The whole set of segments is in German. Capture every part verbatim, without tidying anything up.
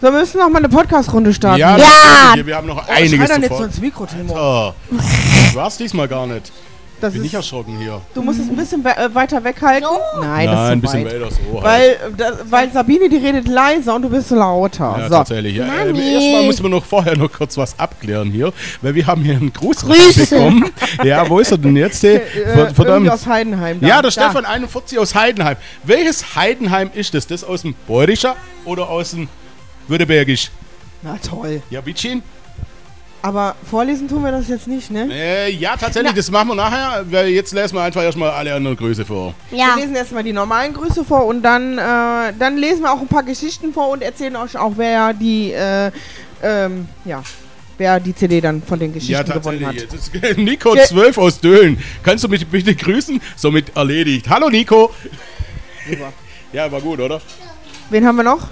So, wir müssen noch mal eine Podcast-Runde starten. Ja, Ja. Hier, wir haben noch Oh, einiges ich zu jetzt so vor. ins Mikro, Timo. Oh, du warst diesmal gar nicht. Das Bin ist, nicht erschrocken hier. du musst es ein bisschen we äh, weiter weghalten. So? Nein, Nein, das ist ein zu bisschen weit. weiter so. Weil, äh, da, weil Sabine, die redet leiser und du bist lauter. Ja, so. tatsächlich. Ja, ähm, Mami. erstmal müssen wir noch vorher noch kurz was abklären hier, weil wir haben hier einen Gruß Grüße. bekommen. Ja, wo ist er denn jetzt? Äh, Äh, verdammt. irgendwie aus Heidenheim. Da. Ja, der Da. Stefan einundvierzig aus Heidenheim. Welches Heidenheim ist das? Das aus dem Beurischer oder aus dem Württembergisch? Na toll. Ja, Bitchin? Aber vorlesen tun wir das jetzt nicht, ne? Äh, ja, tatsächlich, Na. das machen wir nachher, weil jetzt lesen wir einfach erstmal alle anderen Grüße vor. Ja. Wir lesen erstmal die normalen Grüße vor und dann, äh, dann lesen wir auch ein paar Geschichten vor und erzählen euch auch, wer die, äh, ähm, ja, wer die C D dann von den Geschichten Ja, gewonnen tatsächlich. hat. Jetzt ist Nico zwölf aus Döhlen. Kannst du mich bitte grüßen? Somit erledigt. Hallo Nico. Super. Ja, war gut, oder? Wen haben wir noch?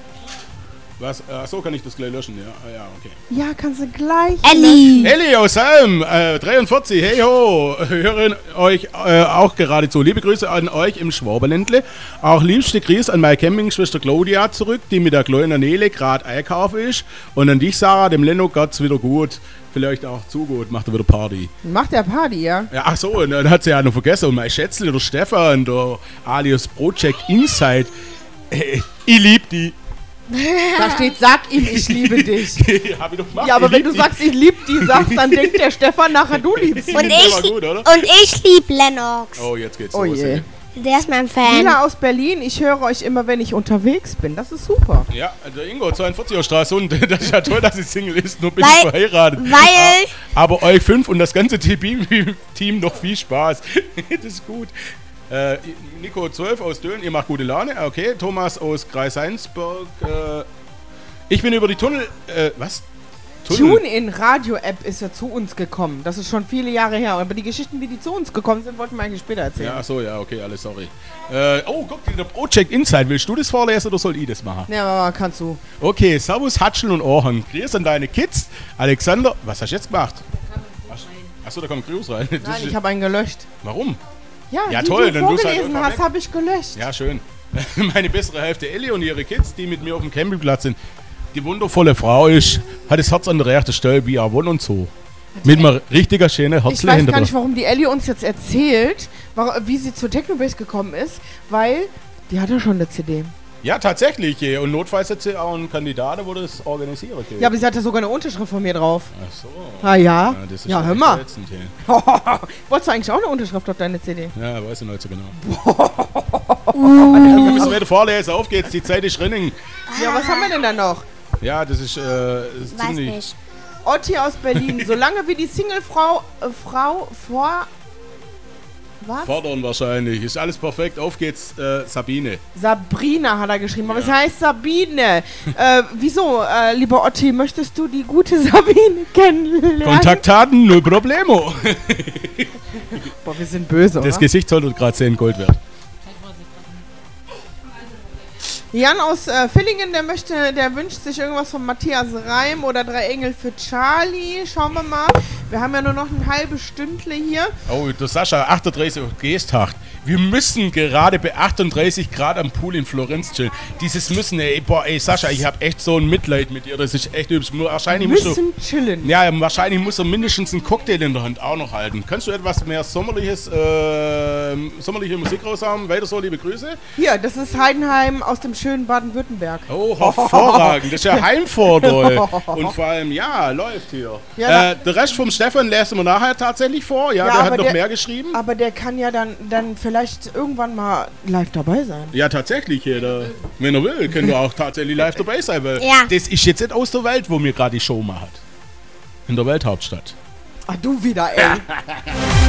Was? Ach so, kann ich das gleich löschen? Ja, ah, ja, okay. Ja, kannst du gleich. Elli. Elli aus Helm, äh, dreiundvierzig, hey ho, hören euch äh, auch geradezu. Liebe Grüße an euch im Schwaberländle. Auch liebste Grüße an meine Campingschwester Claudia zurück, die mit der kleinen Nele gerade einkaufen ist. Und an dich, Sarah, dem Lenno geht's wieder gut. Vielleicht auch zu gut, macht er wieder Party. Macht der Party, ja? Ja, ach so, und dann hat sie ja noch vergessen. Und mein Schätzle, der Stefan, der alias Project Insight, äh, ich lieb die. Da steht, sag ihm, ich liebe dich. Hab ich doch gemacht. Ja, aber ich wenn lieb du sagst, ich lieb die, sagst, dann denkt der Stefan nachher, du liebst ihn. Und Der ich, war gut, oder? und ich lieb Lennox. Oh, jetzt geht's Oh los. je. ey. Der ist mein Fan. Lila aus Berlin, ich höre euch immer, wenn ich unterwegs bin. Das ist super. Ja, der Ingo, zweiundvierzig aus Straßund. Das ist ja toll, dass sie Single ist, nur bin Weil- ich verheiratet. weil- Ah, Aber euch fünf und das ganze Team, Team noch viel Spaß. Das ist gut. Äh, Nico zwölf aus Döhlen, ihr macht gute Laune. Okay, Thomas aus Kreis Heinsberg. Äh, ich bin über die Tunnel... Äh, was? TuneIn Radio-App ist ja zu uns gekommen. Das ist schon viele Jahre her. Aber die Geschichten, wie die zu uns gekommen sind, wollten wir eigentlich später erzählen. Ja, achso, ja, okay, alles sorry. Äh, oh, guck, der Project Insight. Willst du das vorlesen oder soll ich das machen? Ja, aber kannst du. Okay, Servus, Hatschel und Ohren. Grüß an deine Kids. Alexander, was hast du jetzt gemacht? Achso, da kommt Grüß rein. Das Nein, ist- ich habe einen gelöscht. Warum? Ja, Ja, die toll, du dann tust du halt vorgelesen einfach hast, weg. habe ich gelöscht. Ja, schön. Meine bessere Hälfte Ellie und ihre Kids, die mit mir auf dem Campingplatz sind. Die wundervolle Frau ist, hat das Herz an der rechten Stelle wie er wohnt und so. Mit einem richtiger schönen Ich Herzle weiß hinter gar nicht, dran. warum die Ellie uns jetzt erzählt, warum, wie sie zur Technobase gekommen ist, weil die hat ja schon eine C D. Ja, tatsächlich. eh. Und notfalls hat sie auch einen Kandidaten, wo das organisieren kann. Ja, aber sie hatte sogar eine Unterschrift von mir drauf. Ach so. Ah ja? Ja, das ist Ja, schon hör echt mal. ätzend, eh. Wolltest du eigentlich auch eine Unterschrift auf deine C D? Ja, weiß ich nicht so genau. Wir müssen weiter vorlesen. Auf geht's, die Zeit ist running. Ja, was haben wir denn da noch? Ja, das ist, äh, ist Weiß ziemlich... nicht. Otti aus Berlin. Solange wie die Singlefrau äh, Frau vor... Was? Fordern wahrscheinlich. Ist alles perfekt. Auf geht's, äh, Sabine. Sabrina hat er geschrieben, aber Ja. es heißt Sabine. äh, wieso, äh, lieber Otti, möchtest du die gute Sabine kennenlernen? Kontaktdaten, null Problemo. Boah, wir sind böse, Das oder? Gesicht sollte gerade zehn Gold wert. Jan aus äh, Villingen, der möchte, der wünscht sich irgendwas von Matthias Reim oder Drei Engel für Charlie. Schauen wir mal. Wir haben ja nur noch ein halbes Stündle hier. Oh, der Sascha, achtunddreißig Geesthacht. Wir müssen gerade bei achtunddreißig Grad am Pool in Florenz chillen. Dieses müssen, ey, boah, ey, Sascha, ich hab echt so ein Mitleid mit dir. Das ist echt übel. Wahrscheinlich musst du, Müssen chillen. ja, wahrscheinlich muss er mindestens einen Cocktail in der Hand auch noch halten. Kannst du etwas mehr sommerliches, äh, sommerliche Musik raushauen? Weiter so, liebe Grüße. Hier, das ist Heidenheim aus dem schönen Baden-Württemberg. Oh, hervorragend. Das ist ja Heimvordel. Und vor allem, ja, läuft hier. Ja, äh, der Rest vom Stefan lesen wir nachher tatsächlich vor. Ja, Ja, der aber hat noch der- mehr geschrieben. Aber der kann ja dann, dann vielleicht irgendwann mal live dabei sein. Ja, tatsächlich, jeder. Wenn er will, können wir auch tatsächlich live dabei sein, weil Ja. das ist jetzt nicht aus der Welt, wo mir gerade die Show macht. In der Welthauptstadt. Ach, du wieder, ey.